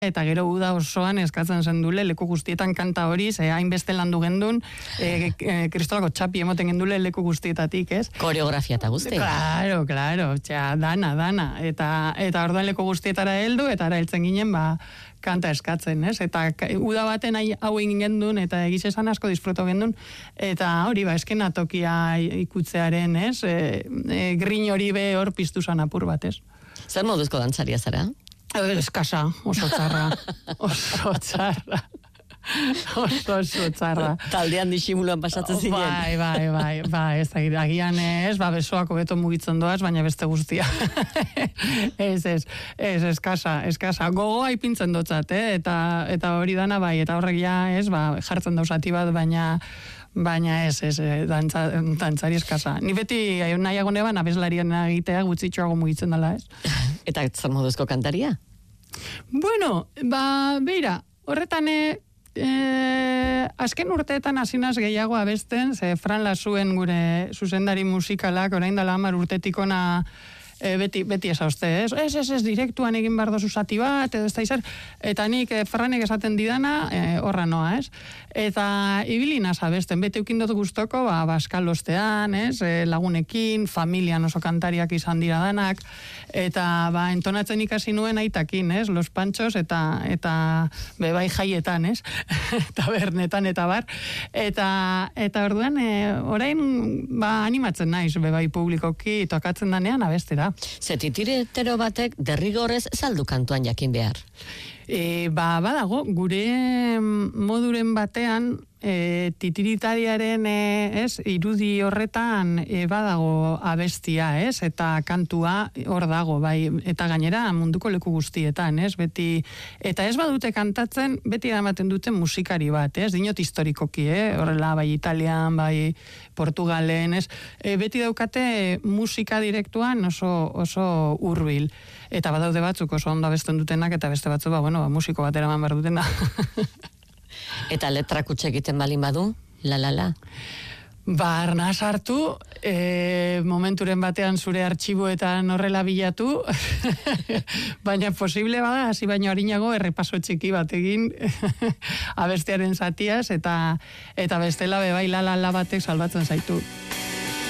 eta gero uda osoan eskatzen zendule leku guztietan kanta hori, hainbeste landu gendun, kristolako txapi emoten gendule leku guztietatik, ez? Koreografia eta guzti. Claro, dana. Eta orduan leku guztietara heldu, eta ara heltzen ginen, kanta eskatzen, ez? Eta uda baten hau egin gendun, eta egiz esan asko disfruto gendun, eta hori, eskena tokia ikutzearen, ez? Grin hori be hor piztu zan apur bat, ez? Zer moduzko dantzaria zara? Eskasa, oso txarra. Oso txarra. Taldean disimuloan pasatzen zinen. Bai, ez agian ez, besoak hobeto mugitzen doaz, baina beste guztia. Ez, eskasa. Gogoa ipintzen dotzat, eta hori dana bai, eta horrek ja, ez, jartzen dauzati bat, baina ez, dantzari eskasa. Ni beti nahiago neban abeslarien egitea gutxitxoago mugitzen dela, ez? Eta zer moduzko kantaria? Bueno, beira, horretan azken urteetan hasinaz gehiago abesten, ze Fran Lasuen gure zuzendari musikalak, orain dela 10 urtetik ona beti esauzte, ez? Ez, direktuan egin behar dozu zati bat, edo ez da izan, eta nik Franek esaten didana, horra noa, ez? Eta ibilina abesten, beti eukin dut guztoko, baskalostean, ez? Lagunekin, familian oso kantariak izan dira danak, eta entonatzen ikasi nuen aitakin, ez? Los Panchos, eta bai jaietan, ez? Tabernetan, eta bar. Eta orduan, orain, animatzen naiz, bai publikoki, tokatzen danean abestera. Zetitiretero batek derrigorrez saldu kantuan jakin behar. Badago, gure moduren batean titiritariaren irudi horretan badago abestia, ez? Eta kantua hor dago, bai, eta gainera munduko leku guztietan, ez? Beti, eta ez badute kantatzen, beti eramaten duten musikari bat, ez? Dinot historikoki, horrela, bai Italian, bai Portugalen, ez? Beti daukate musika direktuan oso hurbil. Eta badaude batzuk oso ondo abesten dutenak, eta beste batzu, musiko bat eraman behar dutena. Eta letrak utxe egiten balin badu? La. Arnaz hartu, momenturen batean zure artxiboetan horrela bilatu, baina posible bada, hasi baino harinago errepaso txiki bat egin abestearen zatiaz, eta bestela bebai la batek salbatzen zaitu.